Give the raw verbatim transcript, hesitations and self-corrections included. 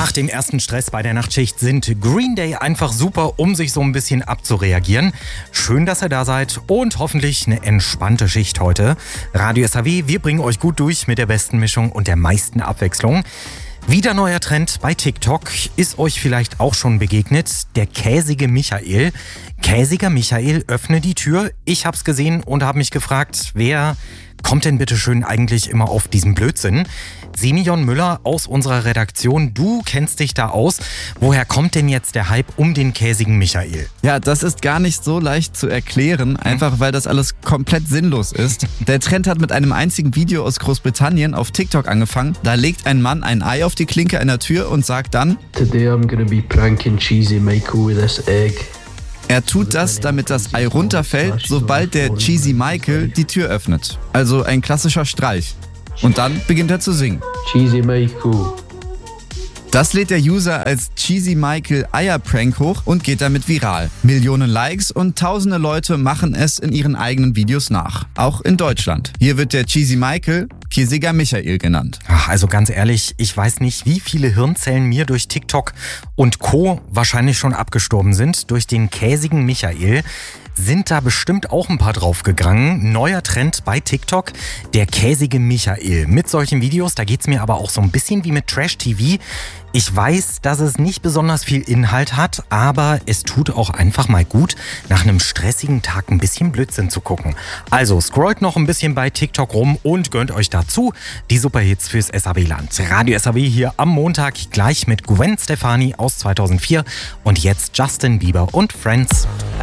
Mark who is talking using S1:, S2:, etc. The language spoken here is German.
S1: Nach dem ersten Stress bei der Nachtschicht sind Green Day einfach super, um sich so ein bisschen abzureagieren. Schön, dass ihr da seid und hoffentlich eine entspannte Schicht heute. Radio S H W, wir bringen euch gut durch mit der besten Mischung und der meisten Abwechslung. Wieder neuer Trend bei TikTok, ist euch vielleicht auch schon begegnet, der käsige Michael. Käsiger Michael, öffne die Tür. Ich hab's gesehen und habe mich gefragt, wer kommt denn bitte schön eigentlich immer auf diesen Blödsinn? Simeon Müller aus unserer Redaktion, du kennst dich da aus. Woher kommt denn jetzt der Hype um den käsigen Michael?
S2: Ja, das ist gar nicht so leicht zu erklären, einfach weil das alles komplett sinnlos ist. Der Trend hat mit einem einzigen Video aus Großbritannien auf TikTok angefangen. Da legt ein Mann ein Ei auf die Klinke einer Tür und sagt dann:
S3: Today I'm gonna be pranking Cheesy Michael with this egg.
S2: Er tut das, damit das Ei runterfällt, sobald der Cheesy Michael die Tür öffnet. Also ein klassischer Streich. Und dann beginnt er zu singen.
S3: Cheesy Michael.
S2: Das lädt der User als Cheesy Michael Eier-Prank hoch und geht damit viral. Millionen Likes und tausende Leute machen es in ihren eigenen Videos nach. Auch in Deutschland. Hier wird der Cheesy Michael Käsiger Michael genannt.
S1: Ach, also ganz ehrlich, ich weiß nicht, wie viele Hirnzellen mir durch TikTok und Co. wahrscheinlich schon abgestorben sind durch den käsigen Michael. Sind da bestimmt auch ein paar draufgegangen. Neuer Trend bei TikTok, der käsige Michael. Mit solchen Videos, da geht's mir aber auch so ein bisschen wie mit Trash-T V. Ich weiß, dass es nicht besonders viel Inhalt hat, aber es tut auch einfach mal gut, nach einem stressigen Tag ein bisschen Blödsinn zu gucken. Also scrollt noch ein bisschen bei TikTok rum und gönnt euch dazu die Superhits fürs S H W-Land. Radio S H W hier am Montag gleich mit Gwen Stefani aus zweitausendvier und jetzt Justin Bieber und Friends.